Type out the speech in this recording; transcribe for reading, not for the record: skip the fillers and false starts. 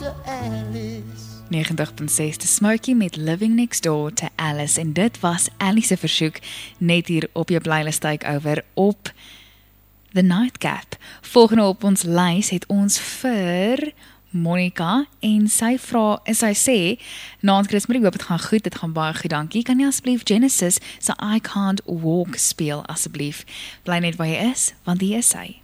to Alice. 90.6 te Smokey met Living Next Door to Alice en dit was Alice se versoek net hier op jou playlist takeover op The Nightcap. Volgende op ons lys het ons vir Monica en sy sê, naand Chris Marie, hoop het gaan goed, dit gaan baie goed, dankie. Kan jy asseblief Genesis se I Can't Walk speel asseblief? Bly net waar jy is, want hier is sy.